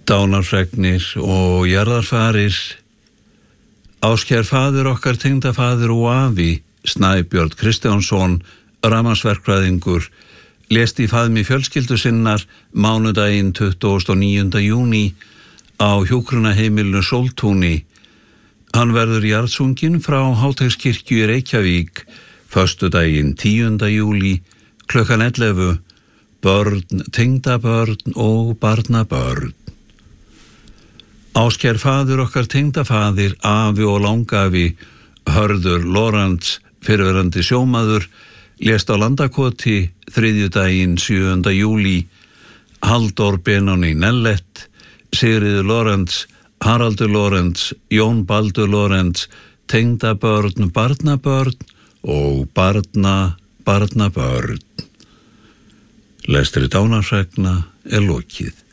Dánarfregnir og jarðarfarir. Áskær faðir okkar, tengdafaðir og afi, Snæbjörn Kristjánsson, rafmagnsverkfræðingur, lést í faðmi fjölskyldu sinnar mánudaginn 29. júní á hjúkrunarheimilinu Sóltúni. Hann verður jarðsunginn frá Háteigskirkju í Reykjavík föstudaginn 10. júlí klukkan 11. Börn, tengdabörn og barnabörn. Áskær faðir okkar, tengdafaðir, afi og langafi, Hörður Lorentz, fyrrverandi sjómaður, lést á Landakoti þriðjudaginn 7. júlí. Halldór Benóni Nellett, Sigríður Lorentz, Haraldur Lorentz, Jón Baldur Lorentz, tengdabörn, barnabörn og barnabörn. Lestri dánarfregna er lokið.